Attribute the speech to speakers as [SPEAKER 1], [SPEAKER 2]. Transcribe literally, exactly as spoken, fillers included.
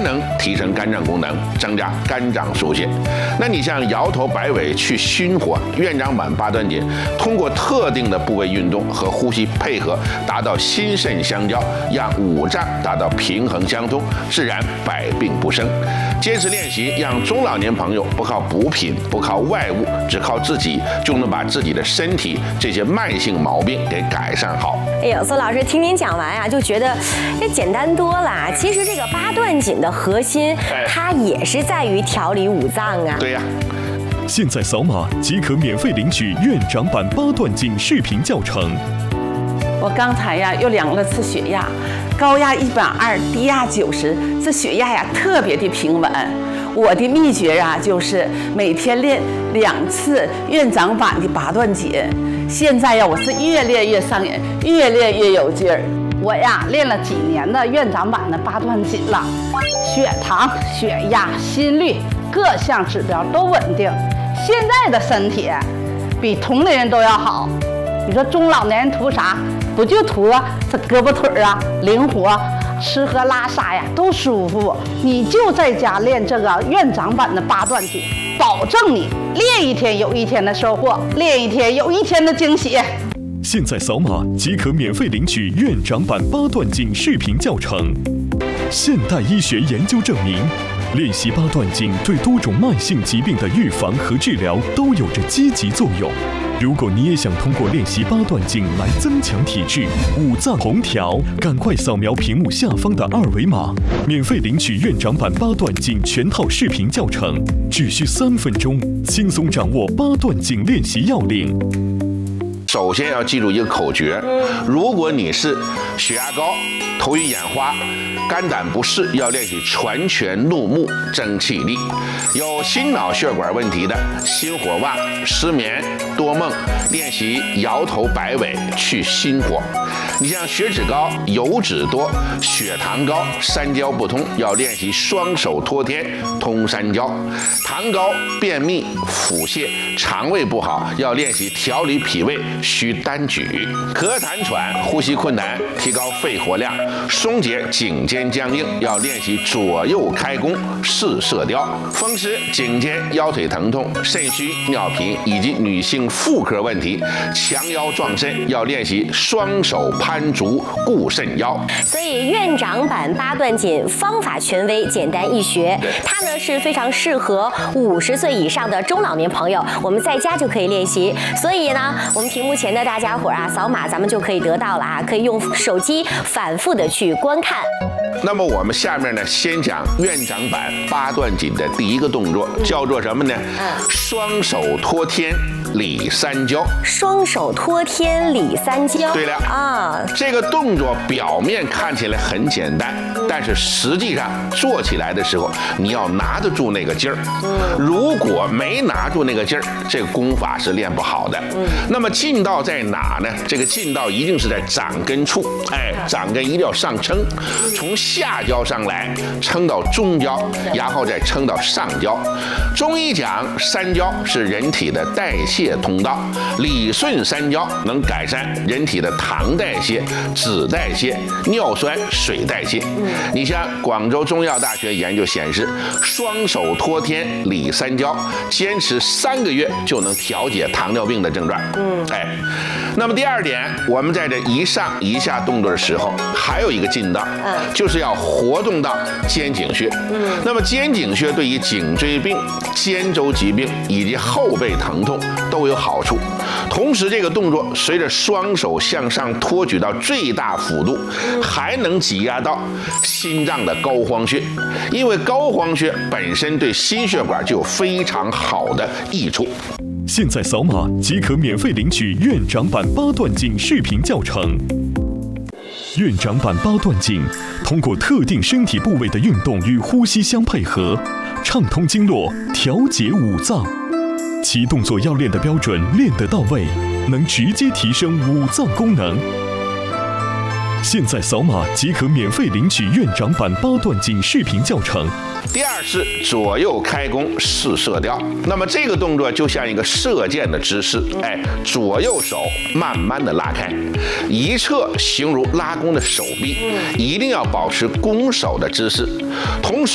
[SPEAKER 1] 能提升肝脏功能，增加肝脏疏泄。那你像摇头摆尾去心火，院长版八段锦通过特定的部位运动和呼吸配合，达到心肾相交，让五脏达到平衡相通，自然百病不生。坚持练习，让中老年朋友不靠补品，不靠外物，只靠自己，就能把自己的身体这些慢性毛病给改善好。
[SPEAKER 2] 哎呦，孙老师听您讲完啊，就觉得这简单多了。其实这个八段锦的核心，它也是在于调理五脏啊。
[SPEAKER 1] 对呀。
[SPEAKER 3] 现在扫码即可免费领取院长版八段锦视频教程。
[SPEAKER 4] 我刚才呀又量了次血压，高压一百二，低压九十，这血压呀特别的平稳。我的秘诀啊就是每天练两次院长版的八段锦。现在呀我是越练越上瘾，越练越有劲儿。
[SPEAKER 5] 我呀练了几年的院长版的八段锦了，血糖、血压、心率各项指标都稳定。现在的身体比同龄人都要好。你说中老年人图啥？不就图这胳膊腿啊灵活，吃喝拉撒呀都舒服。你就在家练这个院长版的八段锦，保证你练一天有一天的收获，练一天有一天的惊喜。
[SPEAKER 3] 现在扫码即可免费领取院长版八段锦视频教程。现代医学研究证明，练习八段锦对多种慢性疾病的预防和治疗都有着积极作用。如果你也想通过练习八段锦来增强体质、五脏同调，赶快扫描屏幕下方的二维码，免费领取院长版八段锦全套视频教程，只需三分钟，轻松掌握八段锦练习要领。
[SPEAKER 1] 首先要记住一个口诀，如果你是血压高、头晕眼花、肝胆不适，要练习全拳怒目增气力；有心脑血管问题的，心火旺、失眠、多梦，练习摇头摆尾去心火。你像血脂高、油脂多、血糖高、三焦不通，要练习双手托天通三焦；糖高、便秘、腹泻、肠胃不好，要练习调理脾胃需单举；咳痰喘、呼吸困难，提高肺活量，松解颈肩僵硬，要练习左右开弓四射雕；风湿、颈肩、腰腿疼痛、肾虚、尿频以及女性妇科问题，强腰壮肾，要练习双手攀足固肾腰。
[SPEAKER 2] 所以院长版八段锦方法权威、简单易学，它呢是非常适合五十岁以上的中老年朋友，我们在家就可以练习。所以呢，我们屏幕前的大家伙啊，扫码咱们就可以得到了啊，可以用手机反复的去观看。
[SPEAKER 1] 那么我们下面呢，先讲院长版八段锦的第一个动作，叫做什么呢？嗯，双手托天理三焦。
[SPEAKER 2] 双手托天理三焦。对
[SPEAKER 1] 了啊，这个动作表面看起来很简单，但是实际上做起来的时候，你要拿得住那个劲儿。嗯，如果没拿住那个劲儿，这个功法是练不好的。嗯，那么劲道在哪呢？这个劲道一定是在掌根处，哎，掌根一定要上撑，从下焦上来，撑到中焦，然后再撑到上焦。中医讲三焦是人体的代谢通道，理顺三焦能改善人体的糖代谢、脂代谢、尿酸、水代谢。你像广州中药大学研究显示，双手托天理三焦，坚持三个月就能调节糖尿病的症状。嗯，哎，那么第二点，我们在这一上一下动作的时候，还有一个劲道，就是要活动到肩颈穴。嗯，那么肩颈穴对于颈椎病、肩周疾病以及后背疼痛都有好处。同时，这个动作随着双手向上托举到最大幅度，还能挤压到心脏的膏肓穴，因为膏肓穴本身对心血管就有非常好的益处。
[SPEAKER 3] 现在扫码即可免费领取院长版八段锦视频教程。院长版八段锦通过特定身体部位的运动与呼吸相配合，畅通经络，调节五脏。其动作要练得标准，练得到位，能直接提升五脏功能。现在扫码即可免费领取院长版八段锦视频教程。
[SPEAKER 1] 第二是左右开弓四射雕，那么这个动作就像一个射箭的姿势，哎，左右手慢慢的拉开，一侧形如拉弓的手臂，一定要保持弓手的姿势，同时